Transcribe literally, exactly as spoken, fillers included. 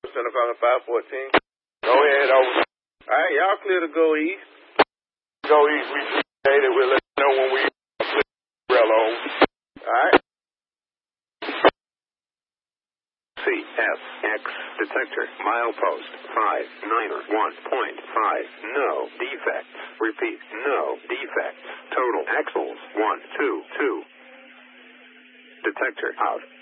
Center calling five fourteen. Go ahead, over. All right, y'all clear to go east. Go east. We appreciate it. We'll let you know when we clear rail on. All right. C S X detector milepost five nine one point five. No defects. Repeat, no defects. Total axles one two two. Detector out.